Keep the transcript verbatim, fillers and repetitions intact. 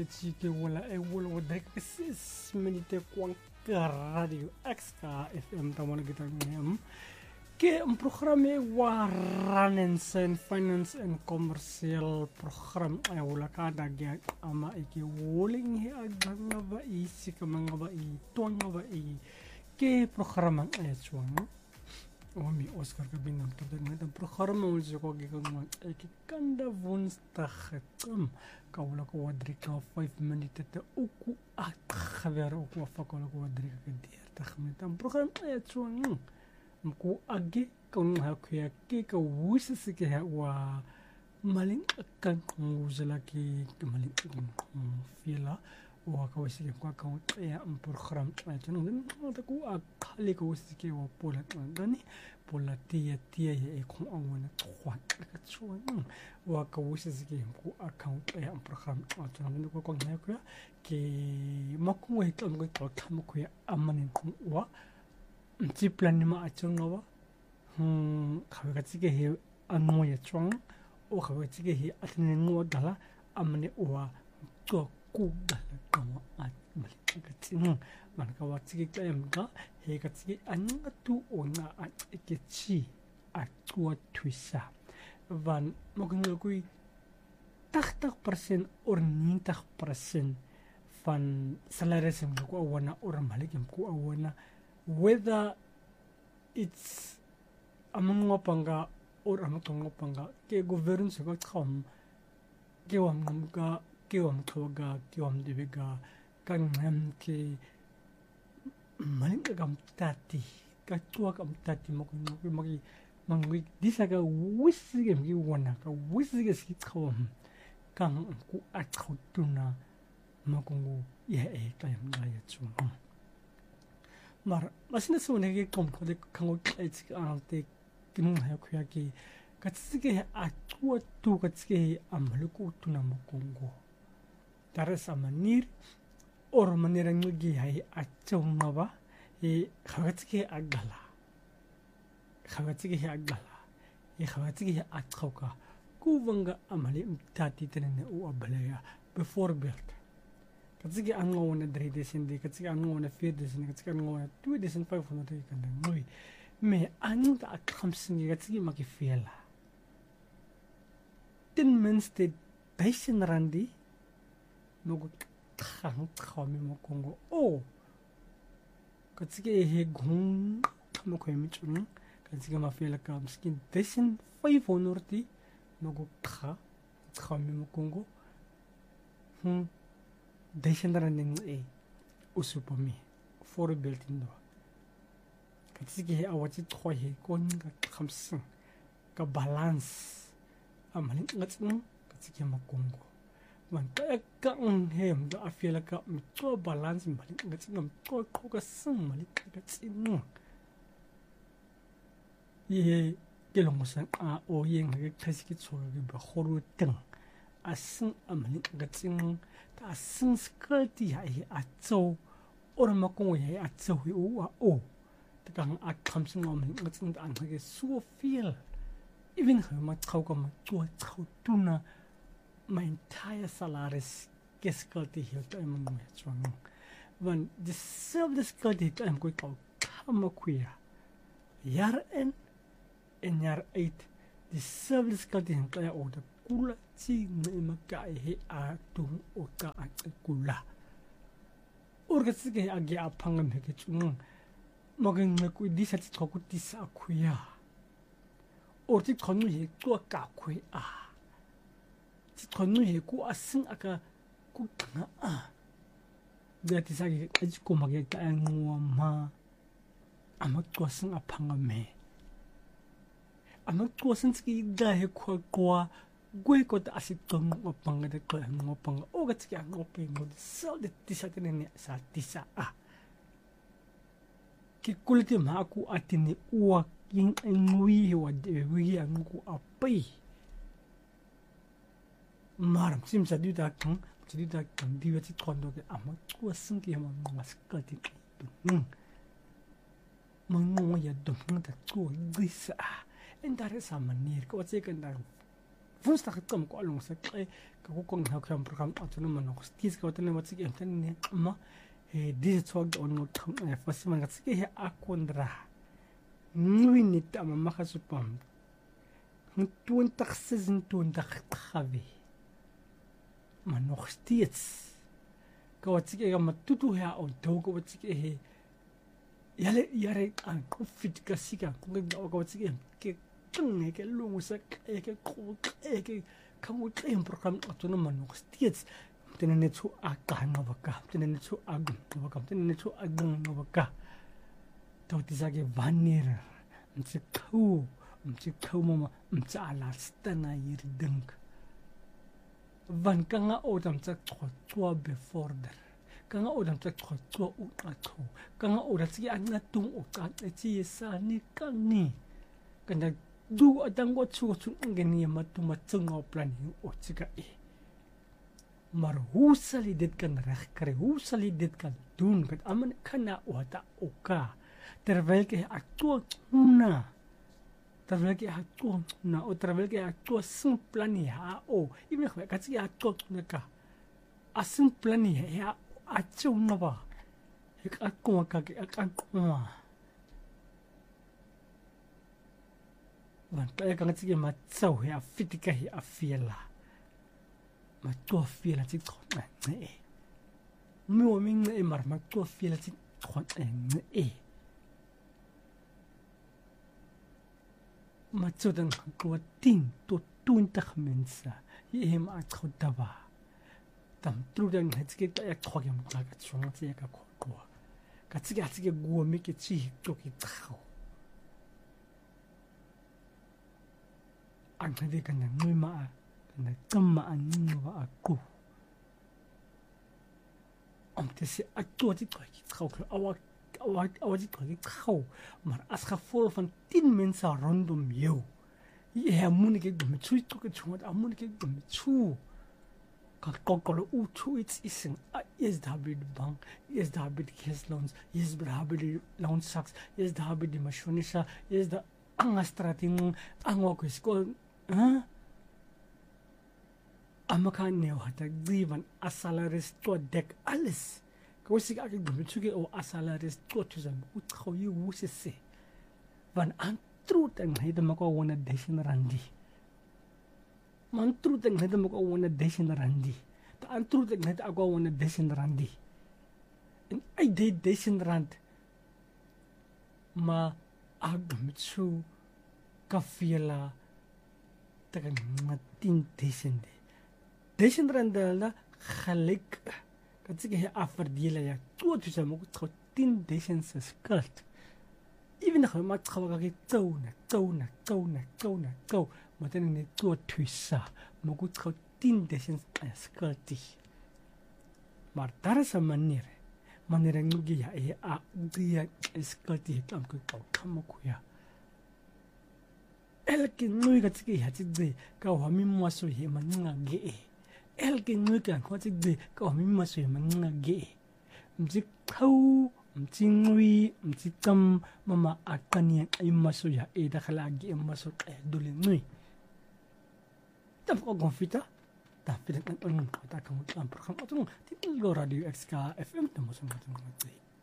ke chike wala e wala wadre ke sis minute kwang radio extra F M tamana kita ngem ke een programme waar en finance en commercial program ay wala ka dagya ama iki woling hi aganga ba i sikamanga ba i tonga ba i ke programma ay chuang Omi Oscar kabinam tot met een programma ons ook gegaan ek kanda woensdag gekom kaula ko wadri ka five minute te uku at gewer ook wa fakolo ko wadri ka dertig met een programma ay chuang mku agi kon ha kya ke ka wusa sike ha wa malin kan nguzela ki malin fila wa ka wisi ko ka ya un program ay tunu ta ku akali ko wisi ke wa pola dani pola tia tia e ko awona twa ka chuan wa ka wisi ke ku account ya un program ay tunu ko ko na ko ke makku e to ko to tham ko ya amani ko wa mti plan ni ma achung no wa hm ka ka tsike he anu ya chuan o ka ka tsike he atne ngo dala amani wa ko ku dala kama at malika tsinu man ka wa tsike kayam ka he ka tsike anga tu ona at ekechi at tua twisa van mogen ko eighty percent or ninety percent van salaris ko awana or malika ko awana whether it's among ngopanga or among ngopanga ke govern se ko kham ke wam nga ke wam thoga ke wam debega kan ham ke malinga gam tati ka tua gam tati mo ko magi mangi disaga wisige mi wana ka wisige ski kham kan ku akhutuna makungu ye e kayam ga ya chu mar masina sonege kom ko de kango etsk ante kinung ha kuyaki katsige atwa tu katsige amluku tuna mokongo tarasa manir or manira ngi hai achunga ba e khagatsige agala khagatsige agala e khagatsige atkhauka kuvanga amali mtati tene u abalaya before built katsige angona dre desende katsige angona vier desende katsige angona two desende five hundred kanda ngoi me anga akhamsingi katsige makifela ten minste basin randi nogo khang khami mo kongo o katsige he gung khamo khoimi chun katsige mafela ka miskin basin five hundred nogo kha khami mo kongo hm Descendaran e usupami for building do katsige awati thoye kon ka khamsin ka balance amani ngatsin katsige makongo man ka ka hem da afela ka mto balance mali ngatsin mto ko ka sin mali ka tsin ye gelongo san a o yeng ga kasiki choga ba khoru teng asin amani ngatsin ta sin skrati ya a zo or ma ko ya a zo u a o ta kan a khamsin ngom ngatsin da an ge so feel even ha ma chau ka ma chu chau tu na my entire salaries geskrati hi ta ma ma chuan when the serve the skrati ta am ko ka kama kuya yar en en yar eight the service skrati ta ya o da kula chi me maka he a tu o ka a kula orga sige agi a phangam he ke chung mogen me ku di sa ti ko ti sa khuya or ti khonu he ko ka khoi a ti khonu he ku asin aka ku nga a da ti sa ge a ji ko ma ge ta ngwa ma ama ko sin a phangam me ama ko sin ski da he ko ko gwe ko ta asitong opanga de ko ngopanga o ga tsya ngope mo so de tisa tene sa tisa a ki kulti ma ku atini uwa king ngui wa de wi angu apai maram sim sa du da kan du da kan di wa ti kondo de ama ku singi ma mas ka ti hm ma ngo ya do ta ku gisa en dare sa manir ko tse kan da woensdag het kom ko along sa kay ka ko kong ha kram program atono man ko stis ka tane wat sige tan ne ma e dis twag on no tam e fasi man sige he akondra ngwi ni tama makasupam tuon taxes tuon taxavi man nog steeds ka wat sige ga matutu ha on to ko wat sige he yale yare an ko fit ka siga ko ga wat sige ke tung ke lungu sa ke ke ko ke kamu tayong program atono man nog steeds tenen tu aga no baka tenen tu ag no baka tenen tu ag no baka to tisage vanir mtsi khu mtsi khu mama mtsi ala stana yir dink van kanga odam tsa chwa before der kanga odam tsa chwa u atho kanga odam tsi anga tung u ta tsi sa ni kani kanda du adang go chu chu ngeni matu matsungo plan o tsika e maar hoe sal jy dit kan regkry? Hoe sal jy dit kan doen? Want aman kan na wata oka. Terwyl jy aktueel na. Terwyl jy aktueel na. O terwyl jy aktueel sing plan ya o. Ibig sabihin kasi jy aktueel na ka. Asing plan ya atso na ba? Ik aktueel ka ik aktueel. Want kaya kan sige matsaw ya fitika ya afiela. Ma tua fila ti tron e mi o min e mar ma tua fila ti tron e ma tsodan ko tin to tunta mensa e ma trodaba tam trudan hetske ta ya trogyam ta ka tsong ti ka ko ko ka tsiga tsiga go mi ke chi to ki tro an de kan ngai ma na kama anwa aku om te se atto ti trek trou awa awa awa ti trek trou maar as gevolg van tien mense rondom jou jy moet ek met twee toe toe met moet ek met twee kan kokolo u toe iets is is daar by die bank is daar by die kesloons is daar by die loan sharks is daar by die masjonisa is daar angastrating angok skool hè amakan ne hata given asalaris to dek alles ko sig ak gumtsuge o asalaris to tuzam utkhau yi wusese van an truth ang hede mako wona deshin randi man truth ang hede mako wona deshin randi ta an truth ang hede ako wona deshin randi en ai de deshin rand ma agumtsu kafela tagan matin deshin Deshin randala gelijk kan sige he afverdelen ja toe toe sa mo ko tin deshin sa skuld even nog maar tsawa ka tsona tsona tsona tsona go maar dan ne toe toe sa mo ko ko tin deshin sa skuld maar daar is 'n manier manier ngugi ja e a dia skuld het am ko kam ko ja elke ngui ka sige ja tsi ka wa mi mo so he manga ge elke nguka ko ti de ko mi ma se ma nga ge mji khau mji ngui mji tam mama akani ai ma so ya e da khala ge ma so e dole ngui tam ko confita ta fi da kan on ta kan on program atun ti go radio X K F M to mo so ma